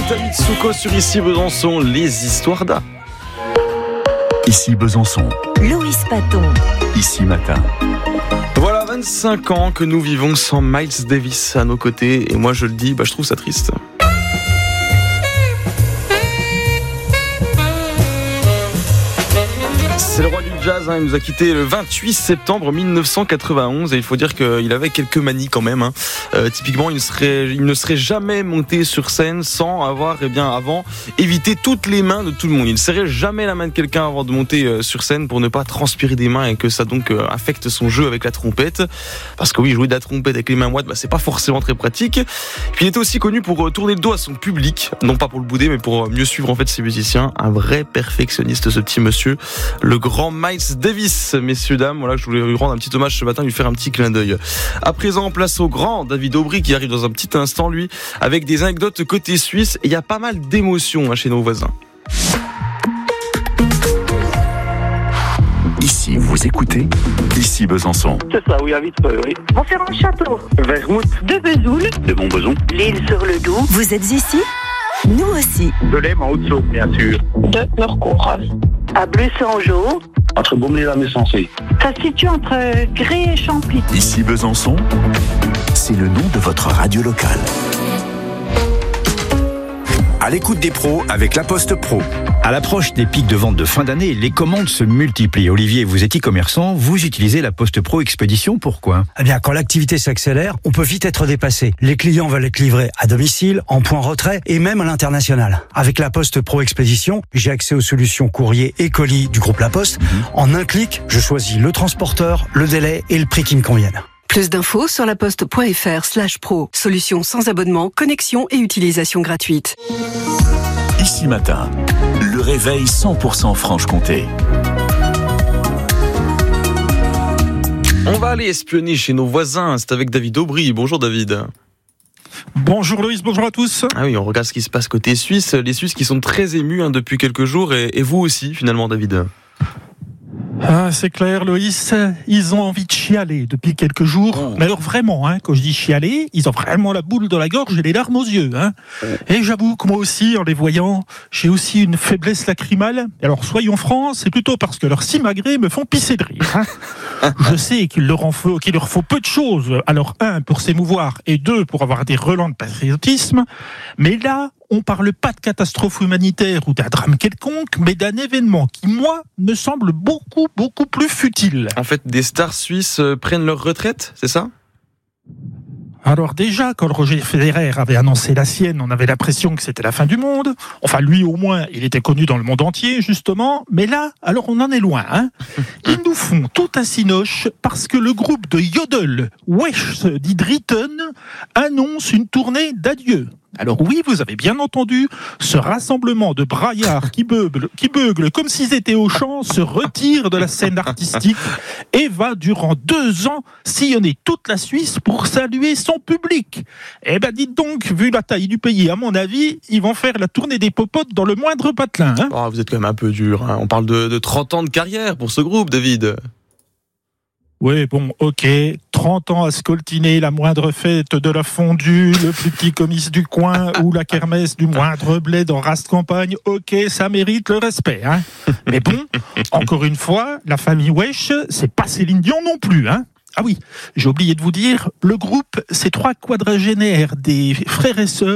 David Souko sur Ici Besançon, les histoires d'A. Ici Besançon. Loïs Paton. Ici Matin. Voilà 25 ans que nous vivons sans Miles Davis à nos côtés. Et moi je le dis, je trouve ça triste. C'est le roi du jazz, il nous a quitté le 28 septembre 1991 et il faut dire qu'il avait quelques manies quand même. Typiquement, il ne serait jamais monté sur scène sans avoir, avant évité toutes les mains de tout le monde. Il ne serrait jamais la main de quelqu'un avant de monter sur scène pour ne pas transpirer des mains et que ça donc affecte son jeu avec la trompette. Parce que oui, jouer de la trompette avec les mains moites, c'est pas forcément très pratique. Puis il était aussi connu pour tourner le dos à son public, non pas pour le bouder, mais pour mieux suivre en fait ses musiciens. Un vrai perfectionniste, ce petit monsieur. Le grand Miles Davis, messieurs, dames. Voilà, je voulais lui rendre un petit hommage ce matin, lui faire un petit clin d'œil. À présent, place au grand David Aubry qui arrive dans un petit instant, lui, avec des anecdotes côté suisse. Et il y a pas mal d'émotions chez nos voisins. Ici, vous écoutez Ici Besançon. C'est ça, oui, à Vitreux, oui. Montferrand-Château, Vermouth, de Vesoul, de Montbeson, L'Île-sur-le-Doubs, Vous êtes ici ? Nous aussi. de l'Aime en Haute-Saône, bien sûr. de Norcourt, à Bleu-Saint-Jean. Entre Beaumont et la Messensée. Ça se situe entre Gré et Champy. Ici Besançon, c'est le nom de votre radio locale. À l'écoute des pros avec La Poste Pro. À l'approche des pics de vente de fin d'année, les commandes se multiplient. Olivier, vous êtes e-commerçant, vous utilisez La Poste Pro Expédition, pourquoi ? Eh bien, quand l'activité s'accélère, on peut vite être dépassé. Les clients veulent être livrés à domicile, en point retrait et même à l'international. Avec La Poste Pro Expédition, j'ai accès aux solutions courrier et colis du groupe La Poste. En un clic, je choisis le transporteur, le délai et le prix qui me conviennent. Plus d'infos sur laposte.fr/pro. Solution sans abonnement, connexion et utilisation gratuite. Ici Matin, le réveil 100% Franche-Comté. On va aller espionner chez nos voisins. C'est avec David Aubry. Bonjour David. Bonjour Loïs, bonjour à tous. Ah oui, on regarde ce qui se passe côté Suisse. Les Suisses qui sont très émus depuis quelques jours et vous aussi finalement David. Ah, c'est clair Loïs, ils ont envie de chialer depuis quelques jours. Oh. Mais alors vraiment, quand je dis chialer, ils ont vraiment la boule dans la gorge et les larmes aux yeux. Et j'avoue que moi aussi, en les voyant, j'ai aussi une faiblesse lacrymale. Alors soyons francs, c'est plutôt parce que leurs simagrées me font pisser de rire. Je sais qu'il leur faut peu de choses. Alors 1, pour s'émouvoir et 2, pour avoir des relents de patriotisme. Mais là, on parle pas de catastrophe humanitaire ou d'un drame quelconque, mais d'un événement qui, moi, me semble beaucoup plus futile. En fait, des stars suisses prennent leur retraite, c'est ça ? Alors déjà, quand Roger Federer avait annoncé la sienne, on avait l'impression que c'était la fin du monde. Enfin, lui au moins, il était connu dans le monde entier, justement. Mais là, alors on en est loin. Ils nous font tout un cinoche parce que le groupe de Yodel, Wesh dit Dritten, annonce une tournée d'adieu. Alors oui, vous avez bien entendu, ce rassemblement de braillards qui beuglent comme s'ils étaient au champ se retire de la scène artistique et va durant 2 ans sillonner toute la Suisse pour saluer son public. Eh ben dites donc, vu la taille du pays, à mon avis, ils vont faire la tournée des popotes dans le moindre patelin. Vous êtes quand même un peu dur. On parle de 30 ans de carrière pour ce groupe, David. Oui, bon, ok, 30 ans à scoltiner la moindre fête de la fondue, le plus petit comice du coin ou la kermesse du moindre bled en race campagne, ok, ça mérite le respect. Mais bon, encore une fois, la famille Wesh, c'est pas Céline Dion non plus. Ah oui, j'ai oublié de vous dire, le groupe, c'est 3 quadragénaires, des frères et sœurs,